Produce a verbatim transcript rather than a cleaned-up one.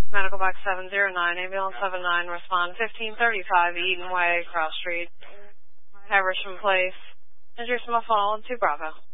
Medical box seven zero nine, ambulance seven nine, respond fifteen thirty-five, Eden Way, Cross Street, Haversham Place. Injuries from a fall, two Bravo.